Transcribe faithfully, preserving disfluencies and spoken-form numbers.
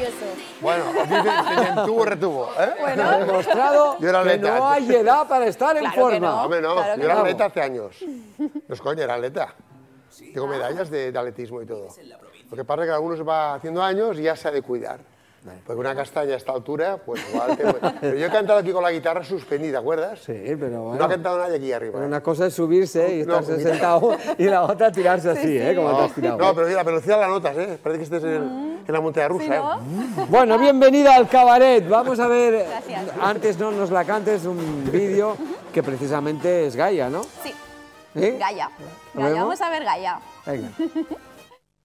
maravilloso. Bueno, dicen tuvo, retuvo, ¿eh? Bueno. Ha demostrado Yo era que atleta no antes. hay edad para estar en Claro que forma. no. Hombre, no, Claro que yo era no. atleta hace años. No es coña, era atleta. Tengo medallas de, de atletismo y todo. Lo que pasa es que algunos se va haciendo años y ya se ha de cuidar. Porque una castaña a esta altura, pues igual te... Pero yo he cantado aquí con la guitarra suspendida, ¿te acuerdas? Sí, pero bueno. No ha cantado nadie aquí arriba. Pero ¿eh? una cosa es subirse y No, estarse mira. sentado y la otra tirarse así, Sí, ¿eh? sí. Como te No, has tirado. no, pero mira, la velocidad de las notas, ¿eh? Parece que estés en, en la montaña rusa, ¿Sí, no? ¿eh? Bueno, bienvenida al cabaret. Vamos a ver, Gracias. antes no nos la cantes, un vídeo que precisamente es Gaia, ¿no? Sí, ¿Sí? Gaia. ¿Lo Gaia, vemos? vamos a ver Gaia. Venga.